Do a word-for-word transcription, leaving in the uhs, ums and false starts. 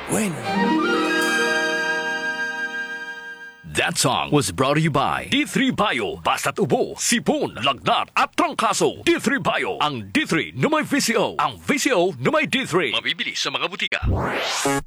When? That song was brought to you by D three Bio. Basta't ubo, sipon, lagnat at trangkaso. D three Bio. Ang D three na may V C O. Ang V C O na may D three. Mabibili sa mga butika.